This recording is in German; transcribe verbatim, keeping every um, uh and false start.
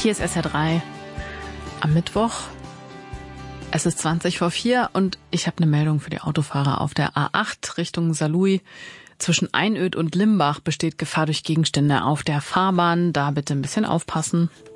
Hier ist S R drei am Mittwoch. Es ist zwanzig vor vier und ich habe eine Meldung für die Autofahrer. Auf der A acht Richtung Saarlouis zwischen Einöd und Limbach besteht Gefahr durch Gegenstände auf der Fahrbahn. Da bitte ein bisschen aufpassen.